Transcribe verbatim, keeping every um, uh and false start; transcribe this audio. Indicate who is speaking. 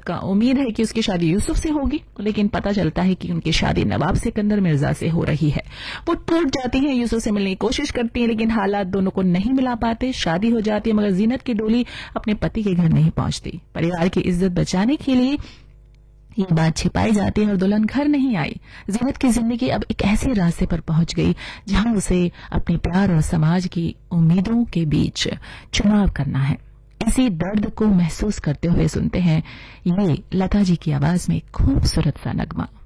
Speaker 1: जीनत का उम्मीद है कि उसकी शादी यूसुफ से होगी, लेकिन पता चलता है कि उनकी शादी नवाब सिकंदर मिर्जा से हो रही है। वो टूट जाती हैं, यूसुफ से मिलने की कोशिश करती हैं, लेकिन हालात दोनों को नहीं मिला पाते। शादी हो जाती है, मगर जीनत की डोली अपने पति के घर नहीं पहुंचती। परिवार की इज्जत बचाने के लिए ये बात छिपाई जाती है और दुल्हन घर नहीं आई। जीनत की जिंदगी अब एक ऐसे रास्ते पर पहुंच गई जहां उसे अपने प्यार और समाज की उम्मीदों के बीच चुनाव करना है। इसी दर्द को महसूस करते हुए सुनते हैं ये लता जी की आवाज में खूबसूरत सा नगमा।